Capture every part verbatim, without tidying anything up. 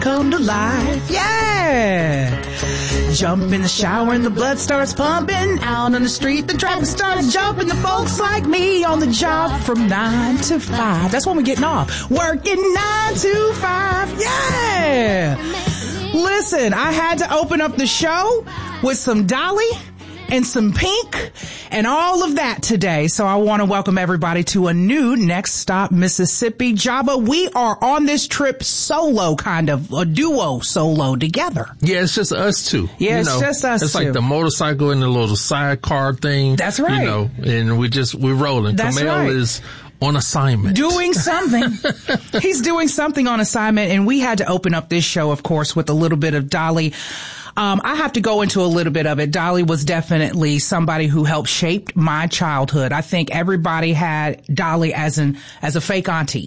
come to life. Yeah. Jump in the shower and the blood starts pumping. Out on the street, the traffic starts jumping. The folks like me on the job from nine to five. That's when we're getting off. Working nine to five. Yeah. Listen, I had to open up the show with some Dolly and some Pink and all of that today. So I want to welcome everybody to a new Next Stop Mississippi. Java, we are on this trip solo, kind of a duo solo together. Yeah, it's just us two. Yeah, you it's know, just us It's two. like the motorcycle and the little sidecar thing. That's right. You know, and we just, we're rolling. That's Kamel right. is on assignment. Doing something. He's doing something on assignment, and we had to open up this show, of course, with a little bit of Dolly. Um, I have to go into a little bit of it. Dolly was definitely somebody who helped shape my childhood. I think everybody had Dolly as an, as a fake auntie.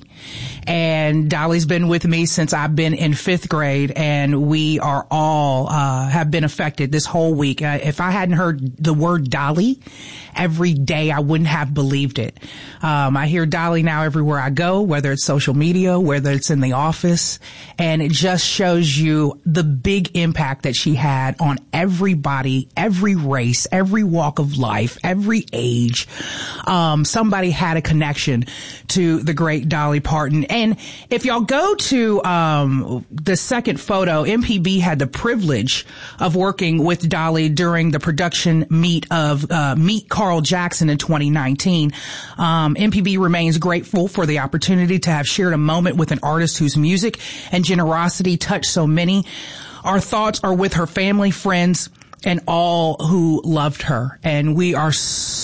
And Dolly's been with me since I've been in fifth grade, and we are all, uh, have been affected this whole week. Uh, if I hadn't heard the word Dolly every day, I wouldn't have believed it. Um, I hear Dolly now everywhere I go, whether it's social media, whether it's in the office, and it just shows you the big impact that she had on everybody, every race, every walk of life, every age. Um, somebody had a connection to the great Dolly Parton. And if y'all go to, um, the second photo, M P B had the privilege of working with Dolly during the production meet of, uh, Meet Carl Jackson in twenty nineteen. Um, M P B remains grateful for the opportunity to have shared a moment with an artist whose music and generosity touched so many. Our thoughts are with her family, friends, and all who loved her. And we are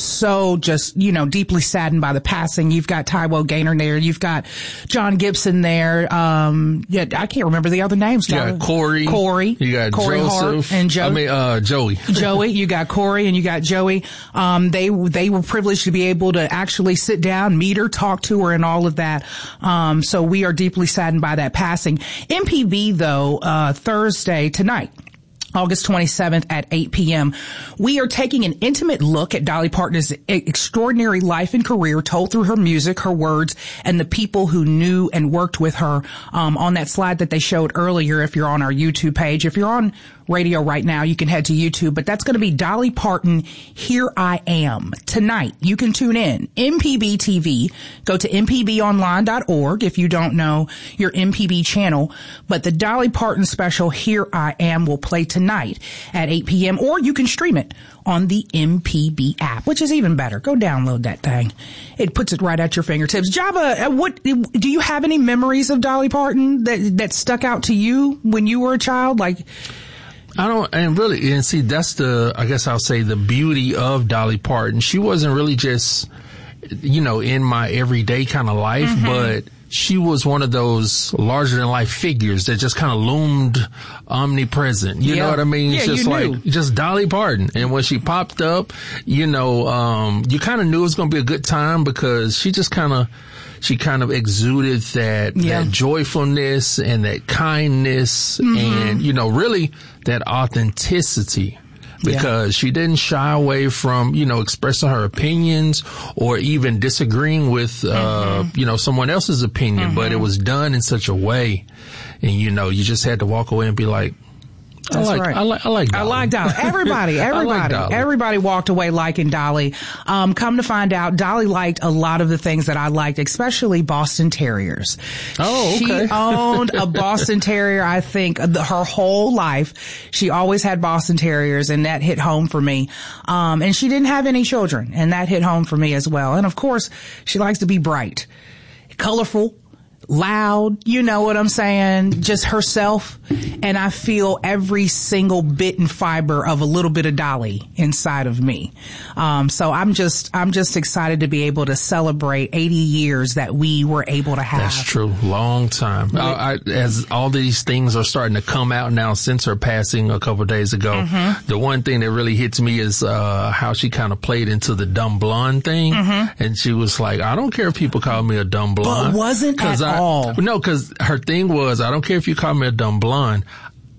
so just, you know, deeply saddened by the passing. You've got Taiwo Gaynor there. You've got John Gibson there. Um, yeah, I can't remember the other names. You got Corey. Corey. You got Corey Joseph. Hart and Joe. I mean, uh, Joey. Joey. You got Corey and you got Joey. Um, they, they were privileged to be able to actually sit down, meet her, talk to her and all of that. Um, so we are deeply saddened by that passing. M P B though, uh, Thursday tonight, August twenty-seventh at eight p.m. We are taking an intimate look at Dolly Parton's extraordinary life and career told through her music, her words, and the people who knew and worked with her. Um, on that slide that they showed earlier, if you're on our YouTube page, if you're on radio right now, you can head to YouTube, but that's going to be Dolly Parton, Here I Am. Tonight, you can tune in. M P B T V. Go to m p b online dot org if you don't know your M P B channel. But the Dolly Parton special, Here I Am, will play tonight at eight p.m. or you can stream it on the M P B app, which is even better. Go download that thing. It puts it right at your fingertips. Java, what, do you have any memories of Dolly Parton that, that stuck out to you when you were a child? Like, I don't, and really, and see, that's the, I guess I'll say the beauty of Dolly Parton. She wasn't really just, you know, in my everyday kind of life, mm-hmm. but she was one of those larger than life figures that just kind of loomed omnipresent. You yeah. know what I mean? It's yeah, just you like, knew. just Dolly Parton. And when she popped up, you know, um, you kind of knew it was going to be a good time because she just kind of, she kind of exuded that, yeah. that joyfulness and that kindness mm-hmm. and, you know, really that authenticity. Because yeah. she didn't shy away from, you know, expressing her opinions or even disagreeing with, uh, mm-hmm. you know, someone else's opinion. Mm-hmm. But it was done in such a way. And, you know, you just had to walk away and be like, I That's like, right. I like, I like Dolly. I like Dolly. Everybody, everybody, like Dolly. everybody walked away liking Dolly. Um, come to find out, Dolly liked a lot of the things that I liked, especially Boston Terriers. Oh, okay. She owned a Boston Terrier, I think, the, her whole life. She always had Boston Terriers, and that hit home for me. Um, and she didn't have any children, and that hit home for me as well. And of course, she likes to be bright, colorful, loud, you know what I'm saying, just herself. And I feel every single bit and fiber of a little bit of Dolly inside of me. Um, so I'm just, I'm just excited to be able to celebrate eighty years that we were able to have. That's true. Long time. I, I, as all these things are starting to come out now since her passing a couple of days ago, mm-hmm. the one thing that really hits me is, uh, how she kind of played into the dumb blonde thing. Mm-hmm. And she was like, I don't care if people call me a dumb blonde. But wasn't at I, all. No, cause her thing was, I don't care if you call me a dumb blonde.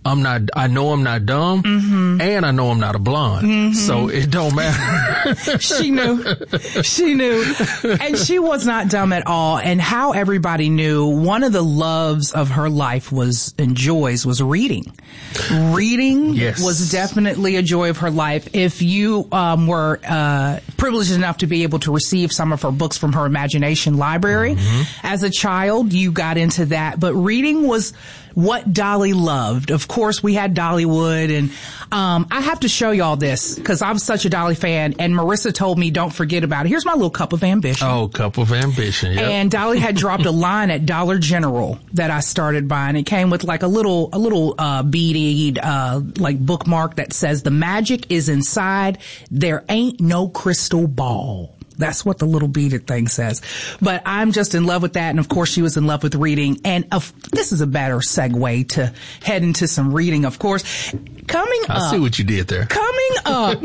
I'm not, I know I'm not dumb, mm-hmm. and I know I'm not a blonde. Mm-hmm. So it don't matter. She knew. She knew. And she was not dumb at all. And how everybody knew, one of the loves of her life was, and joys, was reading. Reading yes. was definitely a joy of her life. If you um, were uh, privileged enough to be able to receive some of her books from her imagination library, mm-hmm. as a child, you got into that. But reading was what Dolly loved. Of course, we had Dollywood, and um I have to show y'all this because I'm such a Dolly fan, and Marissa told me don't forget about it. Here's my little cup of ambition. Oh, cup of ambition, yeah. And Dolly had dropped a line at Dollar General that I started buying. It came with like a little, a little uh beaded, uh like bookmark that says, "The magic is inside. There ain't no crystal ball." That's what the little beaded thing says. But I'm just in love with that. And of course, she was in love with reading. And of, this is a better segue to head into some reading, of course. Coming up. I see what you did there. Coming up.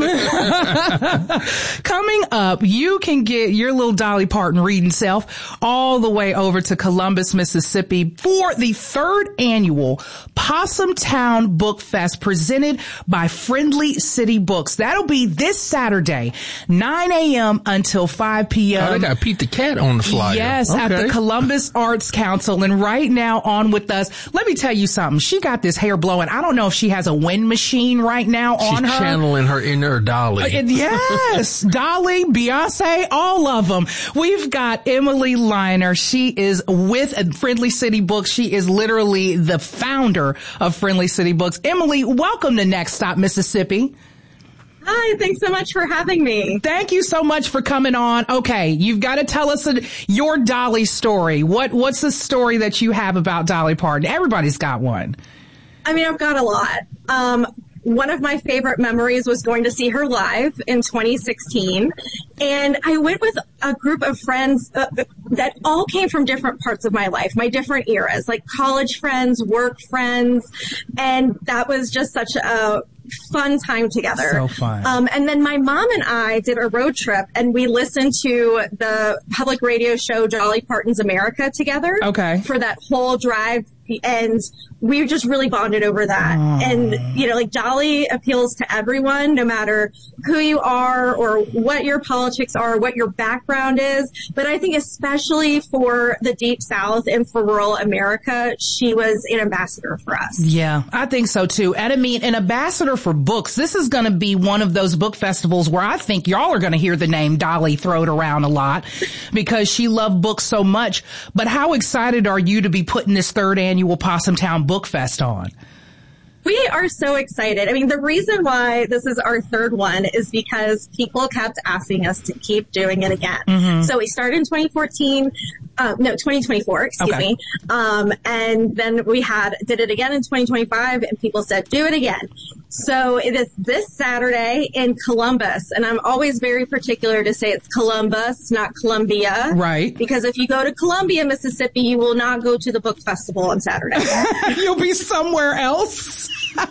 Coming up, you can get your little Dolly Parton reading self all the way over to Columbus, Mississippi for the third annual Possum Town Book Fest presented by Friendly City Books. That'll be this Saturday, nine a.m. until five p.m. Oh, they got Pete the Cat on the flyer. Yes, okay. At the Columbus Arts Council. And right now on with us, let me tell you something. She got this hair blowing. I don't know if she has a wind machine right now She's on her. She's channeling her inner Dolly. Uh, yes, Dolly, Beyonce, all of them. We've got Emily Liner. She is with Friendly City Books. She is literally the founder of Friendly City Books. Emily, welcome to Next Stop Mississippi. Hi, thanks so much for having me. Thank you so much for coming on. Okay, you've got to tell us a, your Dolly story. What What's the story that you have about Dolly Parton? Everybody's got one. I mean, I've got a lot. Um, one of my favorite memories was going to see her live in twenty sixteen. And I went with a group of friends uh, that all came from different parts of my life, my different eras, like college friends, work friends. And that was just such a fun time together. So fun. Um, and then my mom and I did a road trip, and we listened to the public radio show Dolly Parton's America together. Okay. For that whole drive. And we just really bonded over that. Aww. And, you know, like Dolly appeals to everyone, no matter who you are or what your politics are, what your background is. But I think especially for the Deep South and for rural America, she was an ambassador for us. Yeah, I think so too. And I mean, an ambassador for books. This is going to be one of those book festivals where I think y'all are going to hear the name Dolly thrown around a lot because she loved books so much. But how excited are you to be putting this third annual annual Possum Town Book Fest on? We are so excited. I mean, the reason why this is our third one is because people kept asking us to keep doing it again. Mm-hmm. So we started in twenty fourteen, uh, no, twenty twenty-four, excuse okay. me. Um, and then we had, did it again in twenty twenty-five, and people said, do it again. So it is this Saturday in Columbus, and I'm always very particular to say it's Columbus, not Columbia. Right. Because if you go to Columbia, Mississippi, you will not go to the book festival on Saturday. You'll be somewhere else.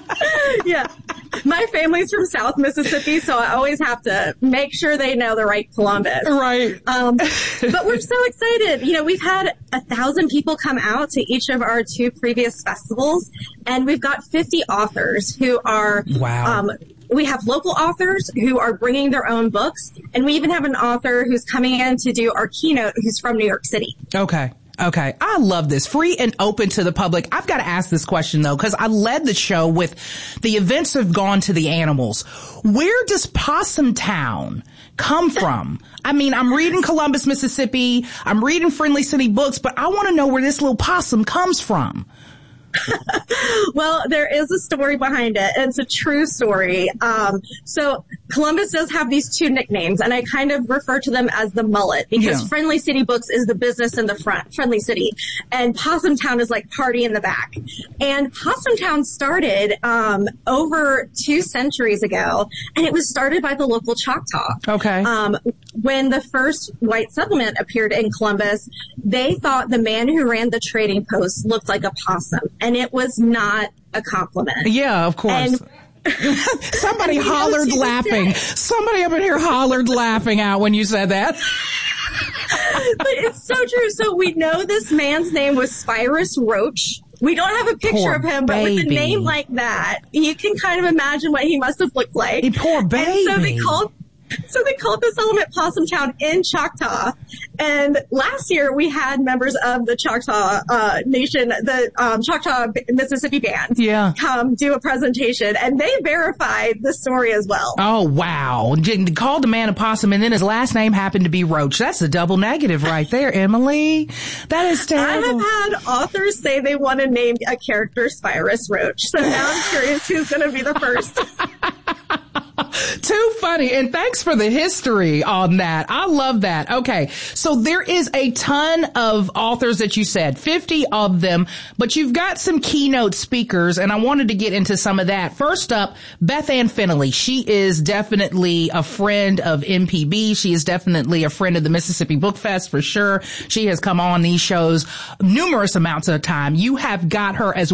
Yeah. My family's from South Mississippi, so I always have to make sure they know the right Columbus. Right. Um, but we're so excited. You know, we've had a thousand people come out to each of our two previous festivals, and we've got fifty authors who are, wow. um, we have local authors who are bringing their own books, and we even have an author who's coming in to do our keynote who's from New York City. Okay. Okay. I love this. Free and open to the public. I've got to ask this question though, because I led the show with the events have gone to the animals. Where does Possum Town come from? I mean, I'm reading Columbus, Mississippi. I'm reading Friendly City Books, but I want to know where this little possum comes from. Well, there is a story behind it, and it's a true story. Um, so Columbus does have these two nicknames, and I kind of refer to them as the mullet, because yeah. Friendly City Books is the business in the front, Friendly City, and Possum Town is like party in the back. And Possum Town started um, over two centuries ago, and it was started by the local Choctaw. Okay. Um, when the first white settlement appeared in Columbus, they thought the man who ran the trading post looked like a possum. And it was not a compliment. Yeah, of course. And somebody hollered laughing. Somebody up in here hollered laughing out when you said that. But it's so true. So we know this man's name was Spyrus Roach, We don't have a picture Poor of him, but with a baby. name like that, you can kind of imagine what he must have looked like. A poor baby. And so they called, so they called this element Possum Town in Choctaw. And last year we had members of the Choctaw uh, Nation, the um, Choctaw Mississippi Band, Yeah. come do a presentation, and they verified the story as well. Oh, wow. J- Called the man a possum, and then his last name happened to be Roach. That's a double negative right there, Emily. That is I terrible. have had authors say they want to name a character Spyrus Roach, so now I'm curious who's going to be the first. Too funny. And thanks for the history on that. I love that. Okay. So there is a ton of authors that you said, fifty of them, but you've got some keynote speakers, and I wanted to get into some of that. First up, Beth Ann Finley. She is definitely a friend of M P B. She is definitely a friend of the Mississippi Book Fest for sure. She has come on these shows numerous amounts of time. You have got her as